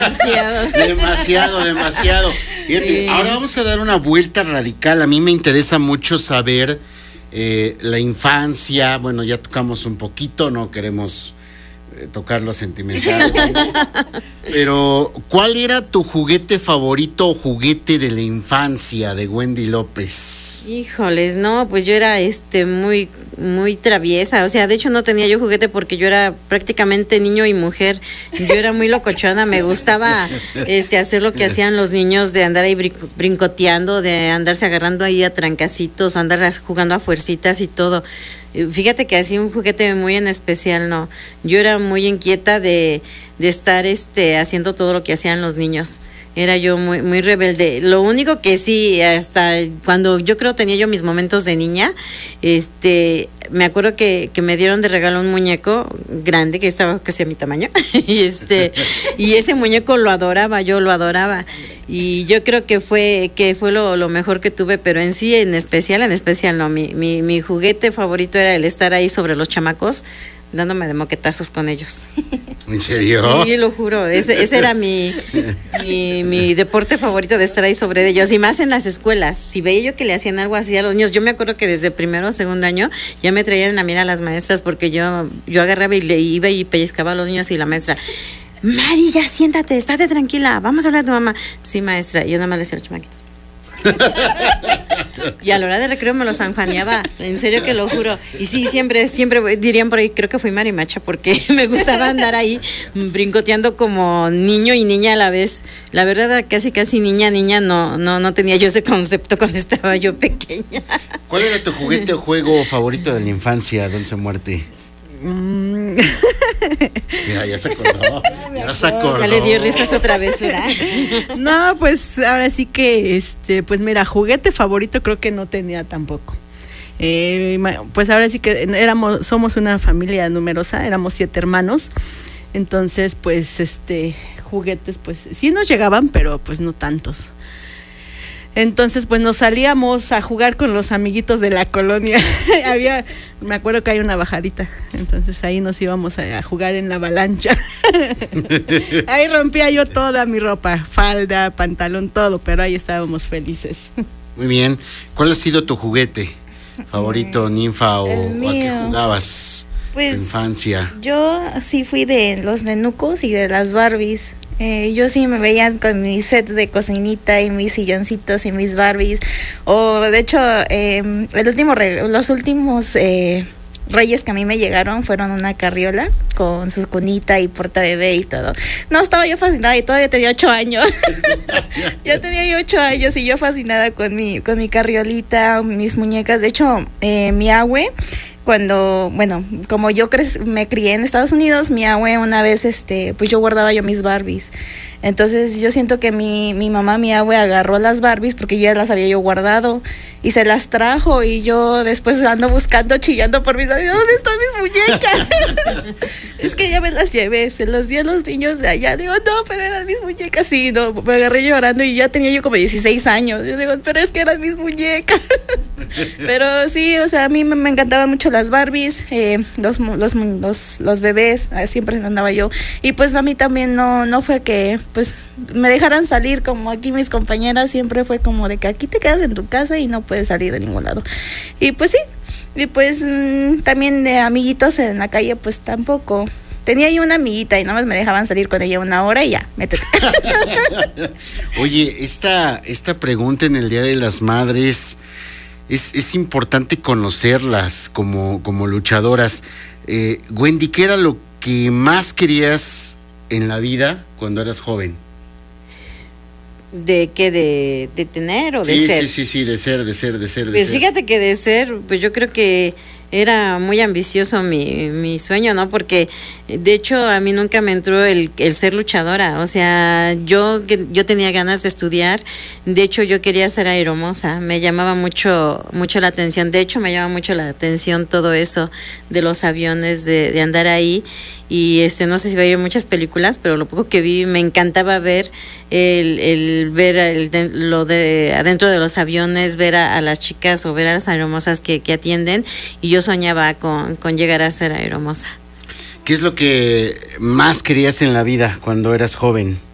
Demasiado. Fíjate, Sí. ahora vamos a dar una vuelta radical. A mí me interesa mucho saber la infancia. Bueno, ya tocamos un poquito, no queremos tocar lo sentimental. Pero, ¿cuál era tu juguete favorito o juguete de la infancia de Wendy López? Híjoles, no, pues yo era muy traviesa, o sea, de hecho no tenía yo juguete porque yo era prácticamente niño y mujer. Yo era muy locochona, me gustaba hacer lo que hacían los niños, de andar ahí brincoteando, de andarse agarrando ahí a trancacitos, andar jugando a fuercitas y todo. Fíjate que así un juguete muy en especial, no. Yo era muy inquieta de estar haciendo todo lo que hacían los niños. Era yo muy rebelde. Lo único que sí, hasta cuando yo creo tenía yo mis momentos de niña, me acuerdo que me dieron de regalo un muñeco grande que estaba casi a mi tamaño. Y ese muñeco lo adoraba, yo lo adoraba. Y yo creo que fue lo mejor que tuve, pero en sí, en especial no. Mi juguete favorito era el estar ahí sobre los chamacos, dándome de moquetazos con ellos. ¿En serio? Sí, lo juro. Ese era mi deporte favorito, de estar ahí sobre ellos. Y más en las escuelas. Si veía yo que le hacían algo así a los niños, yo me acuerdo que desde primero o segundo año ya me traían a mirar a las maestras, porque yo agarraba y le iba y pellizcaba a los niños, y la maestra: Mari, ya siéntate, estate tranquila, vamos a hablar a tu mamá. Sí, maestra. Y yo nada más le decía a los chamaquitos. Y a la hora de recreo me los sanjuaneaba, en serio que lo juro. Y sí, siempre dirían por ahí, creo que fui marimacha, porque me gustaba andar ahí brincoteando como niño y niña a la vez. La verdad, casi niña no tenía yo ese concepto cuando estaba yo pequeña. ¿Cuál era tu juguete o juego favorito de la infancia, Dulce Muerte? Mira, ya se acordó. Ya le dio risas otra vez, ¿verdad? No, pues ahora sí que, pues mira, juguete favorito creo que no tenía tampoco. Pues ahora sí que somos una familia numerosa, éramos 7 hermanos. Entonces, pues, juguetes, pues sí nos llegaban, pero pues no tantos. Entonces, pues nos salíamos a jugar con los amiguitos de la colonia. Me acuerdo que hay una bajadita, entonces ahí nos íbamos a jugar en la avalancha. Ahí rompía yo toda mi ropa, falda, pantalón, todo, pero ahí estábamos felices. Muy bien. ¿Cuál ha sido tu juguete favorito, Ninfa, o a qué jugabas en tu infancia? Yo sí fui de los nenucos y de las Barbies. Yo sí me veía con mi set de cocinita y mis silloncitos y mis Barbies. O de hecho, los últimos reyes que a mí me llegaron fueron una carriola con su cunita y porta bebé y todo. No, estaba yo fascinada y todavía tenía 8 años. Ya tenía yo 8 años y yo fascinada con mi carriolita, mis muñecas. De hecho, mi abue, como yo me crié en Estados Unidos, mi abue una vez, pues yo guardaba yo mis Barbies. Entonces yo siento que mi mamá, mi abue, agarró las Barbies porque ya las había yo guardado y se las trajo, y yo después ando buscando, chillando por mis Barbies. ¿Dónde están mis muñecas? Es que ya me las llevé, se las di a los niños de allá. Digo, no, pero eran mis muñecas. Sí, no, me agarré llorando y ya tenía yo como 16 años. Yo digo, pero es que eran mis muñecas. Pero sí, o sea, a mí me encantaban mucho las Barbies, los bebés, siempre andaba yo. Y pues a mí también no fue que pues me dejaran salir como aquí mis compañeras, siempre fue como de que aquí te quedas en tu casa y no puedes salir de ningún lado. Y pues sí, y pues también de amiguitos en la calle pues tampoco. Tenía yo una amiguita y nada más me dejaban salir con ella 1 hora y ya, métete. Oye, esta pregunta en el Día de las Madres es importante conocerlas como luchadoras. Wendy, ¿qué era lo que más querías en la vida cuando eras joven? ¿De qué? ¿De tener o de ser? Sí, de ser. Pues fíjate que de ser, pues yo creo que era muy ambicioso mi sueño, ¿no? Porque de hecho a mí nunca me entró el ser luchadora. O sea, yo tenía ganas de estudiar. De hecho yo quería ser aeromoza. Me llamaba mucho la atención. De hecho me llama mucho la atención todo eso de los aviones, de andar ahí. Y no sé si veía muchas películas, pero lo poco que vi me encantaba ver lo de adentro de los aviones, ver a las chicas o ver a las aeromosas que atienden, y yo soñaba con llegar a ser aeromoza. ¿Qué es lo que más querías en la vida cuando eras joven?